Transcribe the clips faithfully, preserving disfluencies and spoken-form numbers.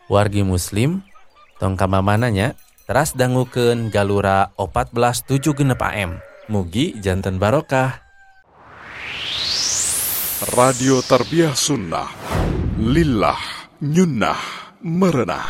Wargi muslim tong kamamananya teras dangukeun galura opat belas tujuh genep A M. Mugi janten barokah. Radio Tarbiyah Sunnah Lillah Nyunnah Merenah.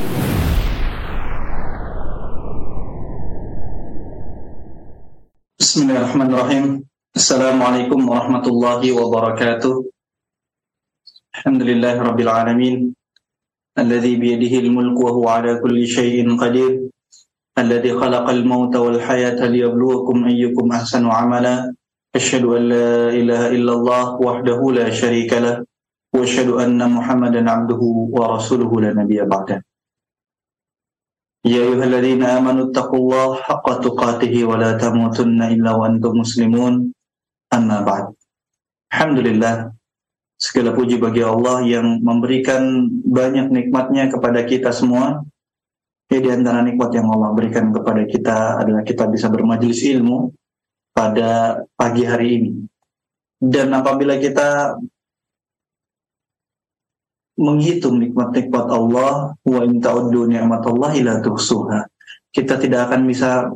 Bismillahirrahmanirrahim. Assalamualaikum warahmatullahi wabarakatuh. Alhamdulillahi rabbil alamin. Alladzi biyadihi al-mulku wa huwa ala kulli syai'in qadir. Alladzi khalaqal mauta wal hayata liyabluwakum ayyukum ahsanu amala. Asyhadu an la ilaha illallah wahdahu la syarika lah. Wa asyhadu anna Muhammadan abduhu wa rasuluhu la nabiyya ba'dah. Ya ayyuhalladzina amanu taqullaha haqqa tuqatih wa la tamutunna illa wa antum muslimun. Amma ba'd. Alhamdulillah, segala puji bagi Allah yang memberikan banyak nikmatnya kepada kita semua. Ya, di antara nikmat yang Allah berikan kepada kita adalah kita bisa bermajelis ilmu pada pagi hari ini. Dan apabila kita menghitung nikmat-nikmat Allah, wa in ta'uddu ni'matallahi la tuhsuha, kita tidak akan bisa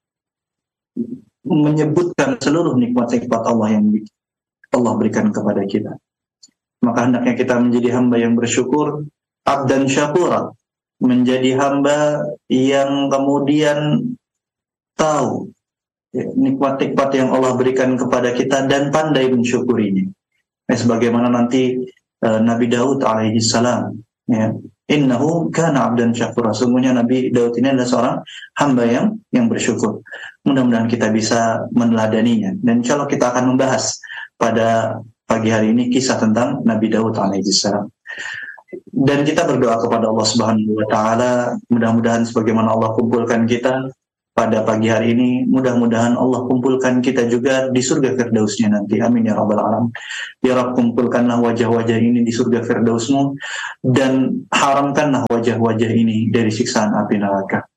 menyebutkan seluruh nikmat-nikmat Allah yang Allah berikan kepada kita. Maka hendaknya kita menjadi hamba yang bersyukur, abdan syakura, menjadi hamba yang kemudian tahu ya, nikmat-nikmat yang Allah berikan kepada kita dan pandai mensyukurinya. Ya, sebagaimana nanti uh, Nabi Daud alaihi salam, ya, innahu kana abdan syakura. Sungguhnya Nabi Daud ini adalah seorang hamba yang yang bersyukur. Mudah-mudahan kita bisa meneladaninya. Dan insya Allah kita akan membahas pada pagi hari ini kisah tentang Nabi Daud alaihissalam. Dan kita berdoa kepada Allah Subhanahu wa taala, mudah-mudahan sebagaimana Allah kumpulkan kita pada pagi hari ini, mudah-mudahan Allah kumpulkan kita juga di surga Firdausnya nanti. Amin ya rabbal alamin. Ya Rabb, kumpulkanlah wajah-wajah ini di surga Firdausmu dan haramkanlah wajah-wajah ini dari siksaan api neraka.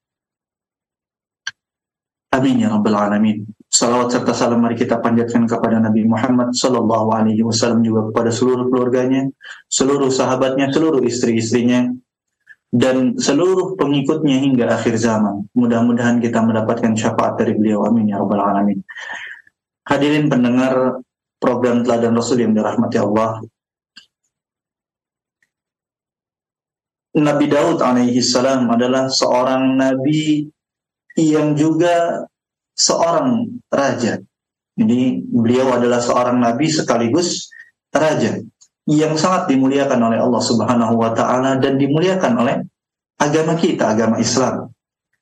Amin ya rabbal alamin. Salawat serta salam mari kita panjatkan kepada Nabi Muhammad sallallahu alaihi wasallam, juga kepada seluruh keluarganya, seluruh sahabatnya, seluruh istri-istrinya, dan seluruh pengikutnya hingga akhir zaman. Mudah-mudahan kita mendapatkan syafaat dari beliau. Amin ya rabbal alamin. Hadirin pendengar program Teladan Rasul yang dirahmati Allah, Nabi Daud alaihi salam adalah seorang nabi yang juga seorang raja. Jadi beliau adalah seorang nabi sekaligus raja yang sangat dimuliakan oleh Allah Subhanahu wa taala dan dimuliakan oleh agama kita, agama Islam.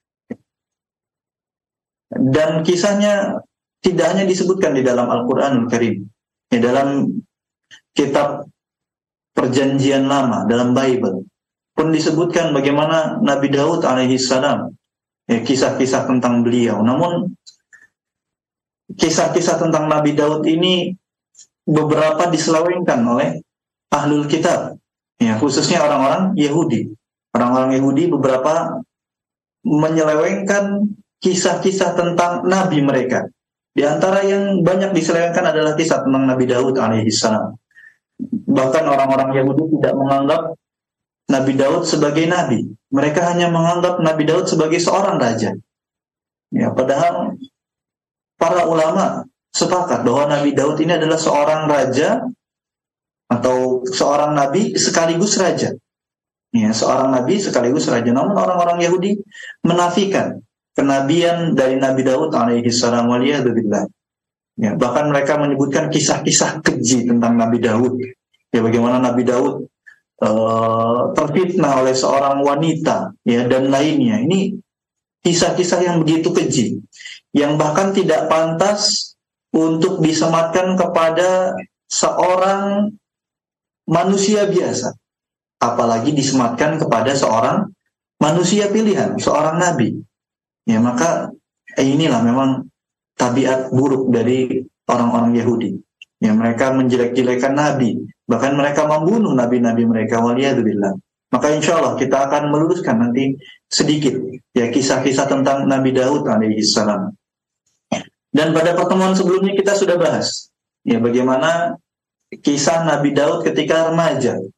Dan kisahnya tidak hanya disebutkan di dalam Al-Qur'anul Karim, di dalam kitab Perjanjian Lama, dalam Bible pun disebutkan bagaimana Nabi Daud alaihi salam, ya, kisah-kisah tentang beliau. Namun kisah-kisah tentang Nabi Daud ini beberapa diselewengkan oleh ahlul kitab, ya, khususnya orang-orang Yahudi. Orang-orang Yahudi beberapa menyelewengkan kisah-kisah tentang nabi mereka. Di antara yang banyak diselewengkan adalah kisah tentang Nabi Daud alaihissalam. Bahkan orang-orang Yahudi tidak menganggap Nabi Daud sebagai nabi. Mereka hanya menganggap Nabi Daud sebagai seorang raja. Ya, padahal para ulama sepakat bahwa Nabi Daud ini adalah seorang raja atau seorang nabi sekaligus raja. Ya, seorang nabi sekaligus raja. Namun orang-orang Yahudi menafikan kenabian dari Nabi Daud alaihi salam waliyadzubillah. Ya, bahkan mereka menyebutkan kisah-kisah keji tentang Nabi Daud. Ya, bagaimana Nabi Daud uh, terfitnah oleh seorang wanita, ya, dan lainnya. Ini kisah-kisah yang begitu keji, yang bahkan tidak pantas untuk disematkan kepada seorang manusia biasa, apalagi disematkan kepada seorang manusia pilihan, seorang nabi. Ya, maka eh, inilah memang tabiat buruk dari orang-orang Yahudi. Ya, mereka menjelek-jelekan nabi, bahkan mereka membunuh nabi-nabi mereka, waliyadzubillah. Maka insya Allah kita akan meluruskan nanti sedikit ya kisah-kisah tentang Nabi Daud alaihi salam. Dan pada pertemuan sebelumnya kita sudah bahas ya bagaimana kisah Nabi Daud ketika remaja.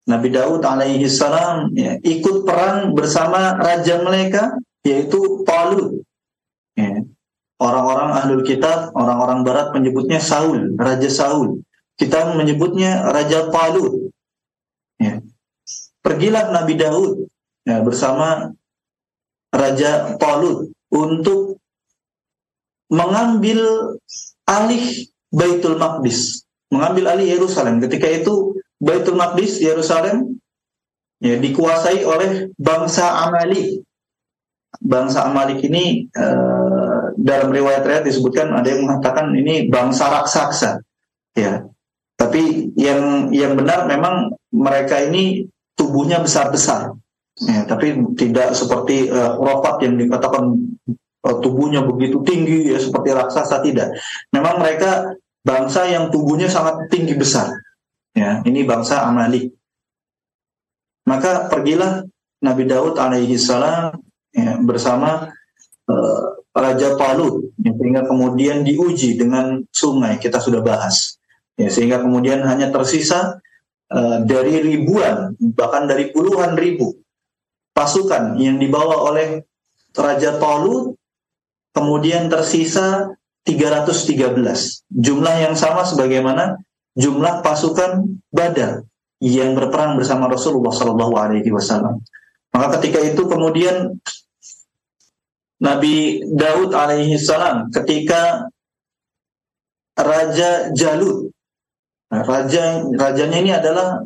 Nabi Daud alaihi salam ya, ikut perang bersama raja mereka, yaitu Talut. Ya. Orang-orang ahlul kitab, orang-orang barat menyebutnya Saul, Raja Saul. Kita menyebutnya Raja Talut. Ya. Pergilah Nabi Daud ya, bersama Raja Talut untuk mengambil alih Baitul Maqdis, mengambil alih Yerusalem. Ketika itu Baitul Maqdis, Yerusalem ya, dikuasai oleh bangsa Amalik. Bangsa Amalik ini eh, dalam riwayat-riwayat disebutkan ada yang mengatakan ini bangsa raksasa, ya. Tapi yang yang benar memang mereka ini tubuhnya besar-besar, ya. Tapi tidak seperti uh, Khurafat yang dikatakan uh, tubuhnya begitu tinggi, ya, seperti raksasa, tidak. Memang mereka bangsa yang tubuhnya sangat tinggi besar, ya. Ini bangsa Amalik. Maka pergilah Nabi Daud alaihi salam ya, bersama uh, Raja Talut, ya, sehingga kemudian diuji dengan sungai, kita sudah bahas, ya, sehingga kemudian hanya tersisa uh, dari ribuan, bahkan dari puluhan ribu pasukan yang dibawa oleh Raja Talut, kemudian tersisa tiga ratus tiga belas, jumlah yang sama sebagaimana jumlah pasukan Badar yang berperang bersama Rasulullah Shallallahu Alaihi Wasallam. Maka ketika itu kemudian Nabi Daud alaihi salam ketika Raja Jalut, raja rajanya ini adalah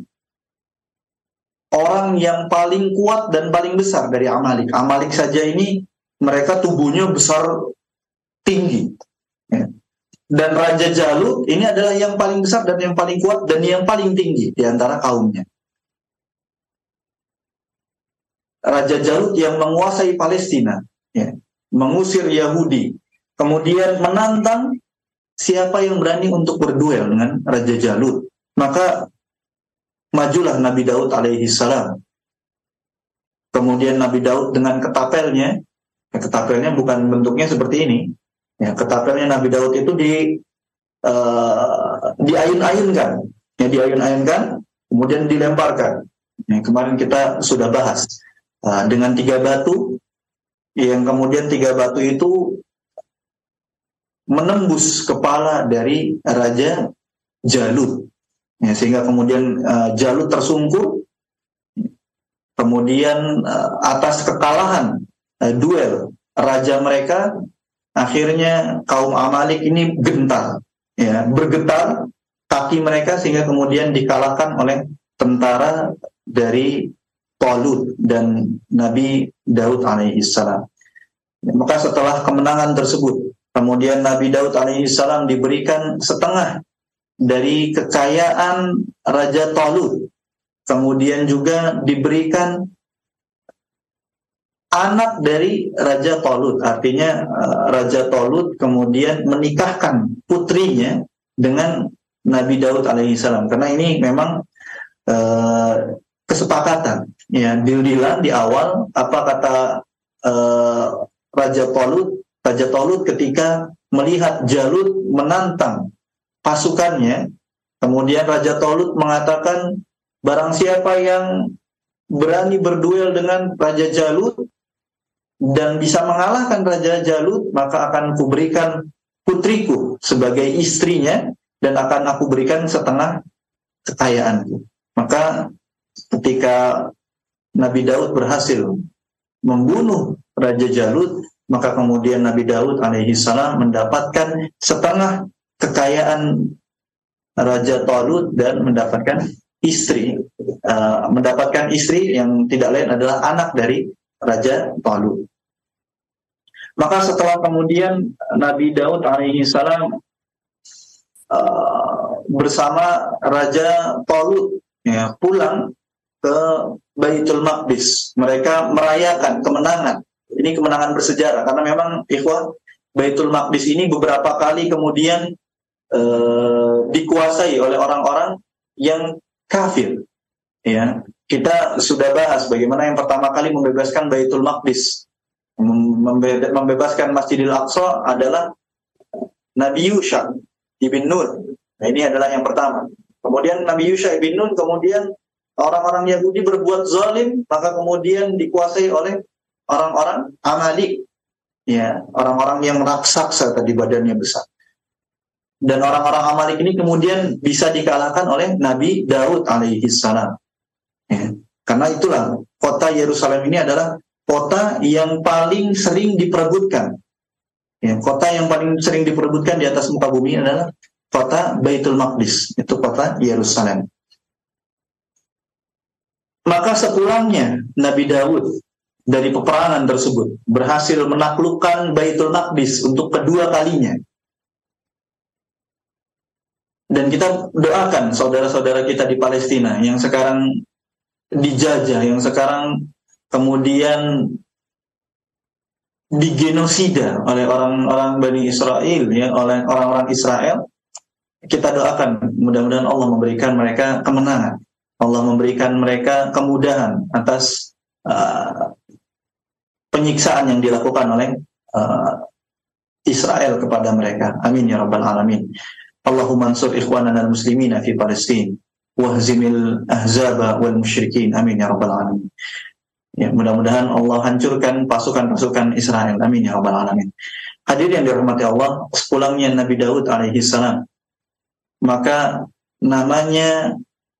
orang yang paling kuat dan paling besar dari Amalik. Amalik saja ini mereka tubuhnya besar tinggi. Dan Raja Jalut ini adalah yang paling besar dan yang paling kuat dan yang paling tinggi di antara kaumnya. Raja Jalut yang menguasai Palestina, ya, mengusir Yahudi, kemudian menantang siapa yang berani untuk berduel dengan Raja Jalut. Maka majulah Nabi Daud alaihi salam. Kemudian Nabi Daud dengan ketapelnya, ya, ketapelnya bukan bentuknya seperti ini, ya, ketapelnya Nabi Daud itu di uh, diayun-ayunkan, ya, diayun-ayunkan, kemudian dilemparkan. Ya, kemarin kita sudah bahas. Uh, dengan tiga batu, yang kemudian tiga batu itu menembus kepala dari Raja Jalut, ya, sehingga kemudian uh, Jalut tersungkur. Kemudian uh, atas kekalahan uh, duel raja mereka, akhirnya kaum Amalik ini gentar, ya, bergetar kaki mereka sehingga kemudian dikalahkan oleh tentara dari Talut dan Nabi Daud alaihi salam. Maka setelah kemenangan tersebut, kemudian Nabi Daud alaihi salam diberikan setengah dari kekayaan Raja Talut. Kemudian juga diberikan anak dari Raja Talut. Artinya Raja Talut kemudian menikahkan putrinya dengan Nabi Daud alaihi salam. Karena ini memang uh, kesepakatan, ya, deal-dealan di awal. Apa kata uh, Raja Talut? Raja Talut ketika melihat Jalut menantang pasukannya, kemudian Raja Talut mengatakan, barang siapa yang berani berduel dengan Raja Jalut dan bisa mengalahkan Raja Jalut, maka akan kuberikan putriku sebagai istrinya dan akan aku berikan setengah kekayaanku. Maka ketika Nabi Daud berhasil membunuh Raja Jalut, maka kemudian Nabi Daud alaihi salam mendapatkan setengah kekayaan Raja Talut dan mendapatkan istri, uh, mendapatkan istri yang tidak lain adalah anak dari Raja Talut. Maka setelah kemudian Nabi Daud alaihi salam uh, bersama Raja Talut, ya, pulang ke Baitul Maqdis, mereka merayakan kemenangan. Ini kemenangan bersejarah karena memang ikhwah, Baitul Maqdis ini beberapa kali kemudian uh, dikuasai oleh orang-orang yang kafir. Ya, kita sudah bahas bagaimana yang pertama kali membebaskan Baitul Maqdis, membe- membebaskan Masjidil Aqsa adalah Nabi Yusha ibn Nun. Nah, ini adalah yang pertama. Kemudian Nabi Yusha ibn Nun kemudian orang-orang Yahudi berbuat zalim, maka kemudian dikuasai oleh orang-orang Amalik, ya, orang-orang yang raksasa tadi badannya besar. Dan orang-orang Amalik ini kemudian bisa dikalahkan oleh Nabi Daud alaihi salam. Ya, karena itulah kota Yerusalem ini adalah kota yang paling sering diperebutkan. Ya, kota yang paling sering diperebutkan di atas muka bumi adalah kota Baitul Maqdis, itu kota Yerusalem. Maka sepulangnya Nabi Daud dari peperangan tersebut berhasil menaklukkan Baitul Maqdis untuk kedua kalinya. Dan kita doakan saudara-saudara kita di Palestina yang sekarang dijajah, yang sekarang kemudian digenosida oleh orang-orang Bani Israel, ya, oleh orang-orang Israel. Kita doakan mudah-mudahan Allah memberikan mereka kemenangan, Allah memberikan mereka kemudahan atas uh, penyiksaan yang dilakukan oleh uh, Israel kepada mereka. Amin ya rabbal alamin. Allahumma ansur ikhwanana al-muslimina fi Palestin wahzimil ahzaba wal musyrikin. Amin ya rabbal alamin. Ya, mudah-mudahan Allah hancurkan pasukan-pasukan Israel. Amin ya rabbal alamin. Hadirin yang dirahmati Allah, sepulangnya Nabi Daud alaihi salam, maka namanya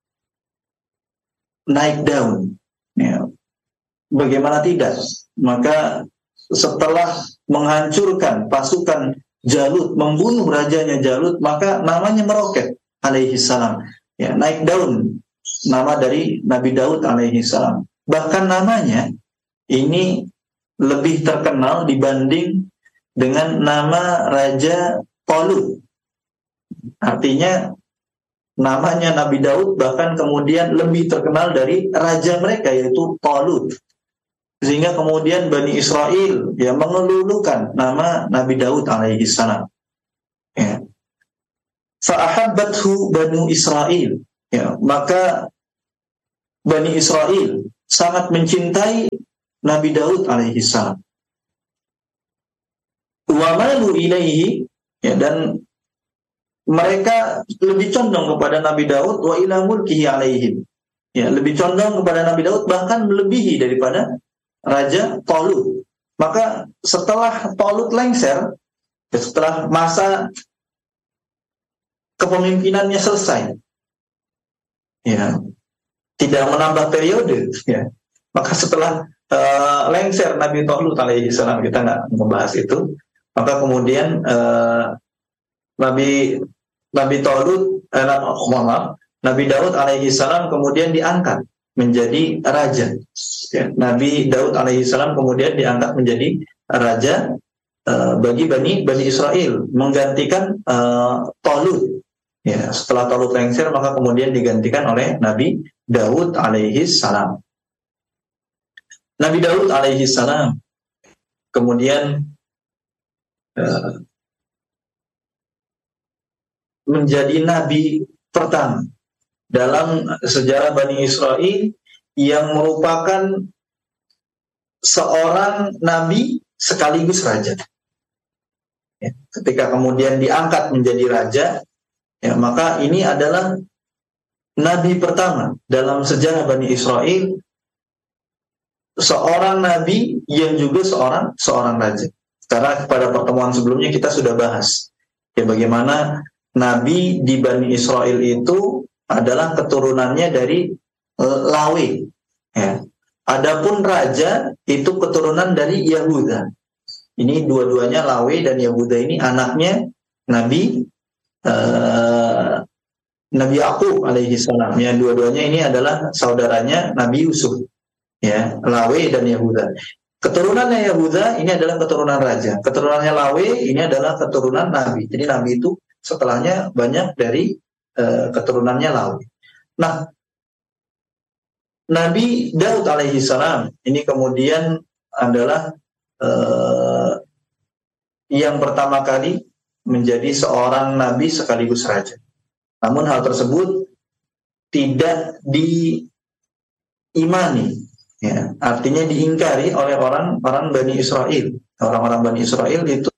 naik daun. Ya. Bagaimana tidak? Maka setelah menghancurkan pasukan Jalut, membunuh rajanya Jalut, maka namanya meroket alaihi salam. Ya, naik daun nama dari Nabi Daud alaihi salam. Bahkan namanya ini lebih terkenal dibanding dengan nama Raja Talut. Artinya namanya Nabi Daud bahkan kemudian lebih terkenal dari raja mereka, yaitu Talut. Sehingga kemudian Bani Israel ya mengelulukan nama Nabi Daud alaihi salam. Ya. Fa'ahabbathu Banu Israel. Ya, maka Bani Israel sangat mencintai Nabi Daud alaihi salam. Wa malu ilaihi, ya, dan mereka lebih condong kepada Nabi Daud wa ila mulkihi alaihim. Ya, lebih condong kepada Nabi Daud bahkan melebihi daripada Raja Talut. Maka setelah Talut lengser, ya, setelah masa kepemimpinannya selesai, ya, tidak menambah periode, ya, maka setelah uh, lengser Nabi Talut alaihi salam, kita nggak membahas itu, maka kemudian uh, Nabi Nabi Talut, eh, maaf, Nabi Daud alaihi salam kemudian diangkat menjadi raja. Ya, Nabi Daud alaihi salam kemudian diangkat menjadi raja uh, bagi Bani Bani Israel, menggantikan uh, Talut. Ya, setelah Talut lengser, maka kemudian digantikan oleh Nabi Daud alaihi salam. Nabi Daud alaihi salam kemudian uh, menjadi nabi pertama dalam sejarah Bani Israel yang merupakan seorang nabi sekaligus raja. Ya, ketika kemudian diangkat menjadi raja, ya, maka ini adalah nabi pertama dalam sejarah Bani Israel, seorang nabi yang juga seorang seorang raja. Karena pada pertemuan sebelumnya kita sudah bahas, ya, bagaimana nabi di Bani Israel itu adalah keturunannya dari Lawi. Ya. Adapun raja itu keturunan dari Yahuda. Ini dua-duanya Lawi dan Yahuda ini anaknya Nabi uh, Nabi Yakub alaihi salam. Ya, dua-duanya ini adalah saudaranya Nabi Yusuf. Ya, Lawi dan Yahuda. Keturunannya Yahuda ini adalah keturunan raja. Keturunannya Lawi ini adalah keturunan nabi. Jadi nabi itu setelahnya banyak dari uh, keturunannya Lawi. Nah, Nabi Daud alaihi salam ini kemudian adalah uh, yang pertama kali menjadi seorang nabi sekaligus raja. Namun hal tersebut tidak diimani, ya, artinya diingkari oleh orang-orang Bani Israel. Orang-orang Bani Israel itu